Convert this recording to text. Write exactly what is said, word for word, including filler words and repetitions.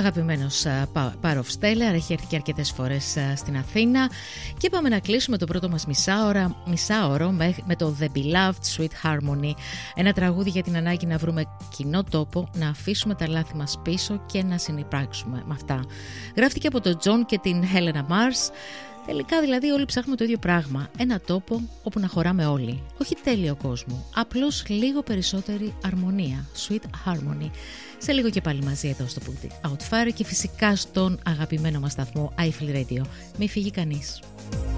αγαπημένος Power of Stellar, έχει έρθει και αρκετές φορές στην Αθήνα και πάμε να κλείσουμε το πρώτο μας μισάωρο, μισάωρο με, με το The Beloved Sweet Harmony, ένα τραγούδι για την ανάγκη να βρούμε κοινό τόπο, να αφήσουμε τα λάθη μας πίσω και να συνυπάρξουμε με αυτά. Γράφτηκε από τον John και την Helena Mars. Τελικά δηλαδή όλοι ψάχνουμε το ίδιο πράγμα, ένα τόπο όπου να χωράμε όλοι, όχι τέλειο κόσμο, απλώς λίγο περισσότερη αρμονία, Sweet Harmony. Σε λίγο και πάλι μαζί εδώ στο Put It Out Fire και φυσικά στον αγαπημένο μας σταθμό iFeel Radio. Μη φύγει κανείς.